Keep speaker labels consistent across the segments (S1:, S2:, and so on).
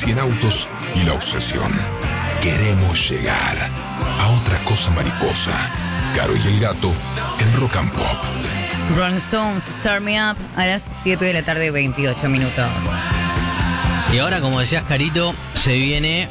S1: 100 autos y la obsesión. Queremos llegar a otra cosa mariposa. Caro y el Gato en Rock and Pop.
S2: Rolling Stones, Start Me Up, a las 7 de la tarde, 28 minutos.
S3: Y ahora, como decías, Carito, se viene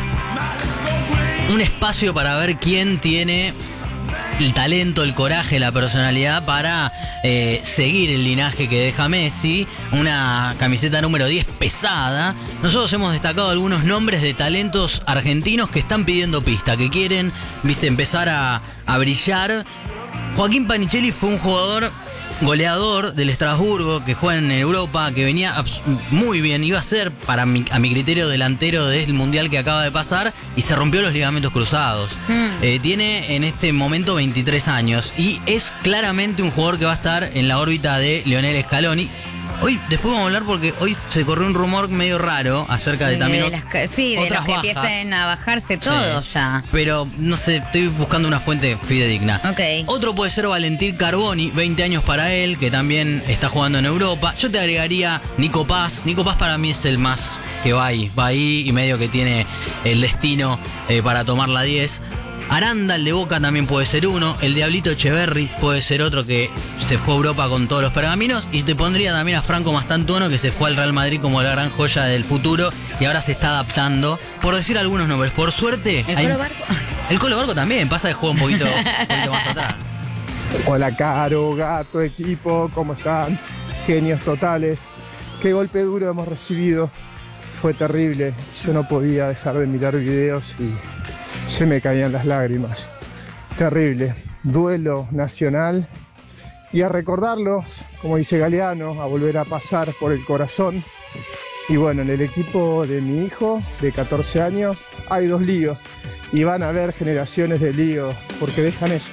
S3: un espacio para ver quién tiene el talento, el coraje, la personalidad para seguir el linaje que deja Messi. Una camiseta número 10 pesada. Nosotros hemos destacado algunos nombres de talentos argentinos que están pidiendo pista, que quieren, empezar a brillar. Joaquín Panichelli fue un jugador goleador del Estrasburgo, que juega en Europa, que venía muy bien, iba a ser, a mi criterio, delantero del Mundial que acaba de pasar, y se rompió los ligamentos cruzados. Tiene en este momento 23 años y es claramente un jugador que va a estar en la órbita de Lionel Scaloni. Hoy, después vamos a hablar porque hoy se corrió un rumor medio raro acerca de también
S2: de los que
S3: bajas.
S2: Empiecen a bajarse todo ya.
S3: Pero no sé, estoy buscando una fuente fidedigna.
S2: Ok.
S3: Otro puede ser Valentín Carboni, 20 años para él, que también está jugando en Europa. Yo te agregaría Nico Paz. Nico Paz para mí es el más que va ahí y medio que tiene el destino para tomar la 10. Aranda, el de Boca, también puede ser uno. El Diablito Echeverri puede ser otro que se fue a Europa con todos los pergaminos. Y te pondría también a Franco Mastantuono, que se fue al Real Madrid como la gran joya del futuro y ahora se está adaptando. Por decir algunos nombres, por suerte...
S2: ¿El Colo Barco?
S3: El Colo Barco también, pasa que juega un poquito más atrás.
S4: Hola, Caro, Gato, equipo, ¿cómo están? Genios totales. Qué golpe duro hemos recibido. Fue terrible. Yo no podía dejar de mirar videos y se me caían las lágrimas. Terrible. Duelo nacional. Y a recordarlo, como dice Galeano, a volver a pasar por el corazón. Y bueno, en el equipo de mi hijo, de 14 años, hay 2 líos. Y van a haber generaciones de líos, porque dejan eso.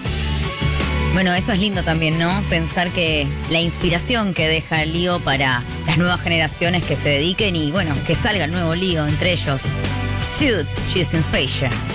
S2: Bueno, eso es lindo también, ¿no? Pensar que la inspiración que deja el lío para las nuevas generaciones que se dediquen y, bueno, que salga el nuevo lío entre ellos. Shoot, She's Inspiration.